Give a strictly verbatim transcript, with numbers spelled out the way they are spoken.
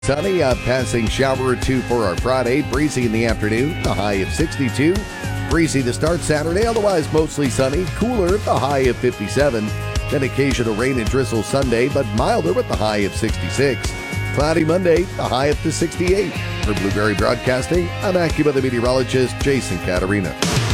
Sunny, a passing shower or two for our Friday. Breezy in the afternoon, the high of sixty-two. Breezy to start Saturday, otherwise mostly sunny. Cooler, the high of fifty-seven. Then occasional rain and drizzle Sunday, but milder with the high of sixty-six. Cloudy Monday, the high up to sixty-eight. For Blueberry Broadcasting, I'm AccuWeather meteorologist Jason Caterina.